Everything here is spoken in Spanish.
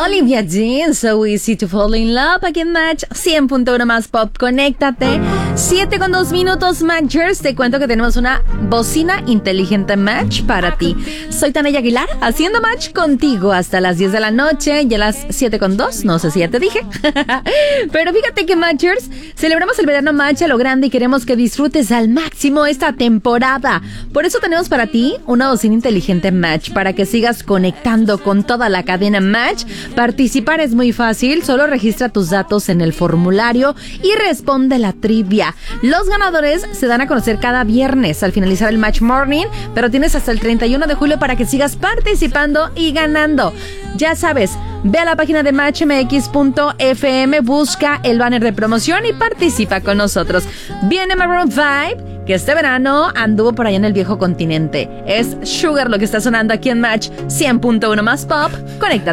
Olivia Dean, So Easy to Fall in Love, aquí en Match 100.1 más pop, conéctate. 7:02 Matchers, te cuento que tenemos una bocina inteligente Match para ti. Soy Tania Aguilar, haciendo Match contigo hasta las 10 de la noche y a las 7:02, no sé si ya te dije. Pero fíjate que Matchers, celebramos el verano Match a lo grande y queremos que disfrutes al máximo esta temporada. Por eso tenemos para ti una bocina inteligente Match, para que sigas conectando con toda la cadena Match. Participar es muy fácil, solo registra tus datos en el formulario y responde la trivia. Los ganadores se dan a conocer cada viernes al finalizar el Match Morning, pero tienes hasta el 31 de julio para que sigas participando y ganando. Ya sabes, ve a la página de matchmx.fm, busca el banner de promoción y participa con nosotros. Viene Maroon 5, que este verano anduvo por allá en el viejo continente. Es Sugar lo que está sonando aquí en Match 100.1 más pop. Conéctate.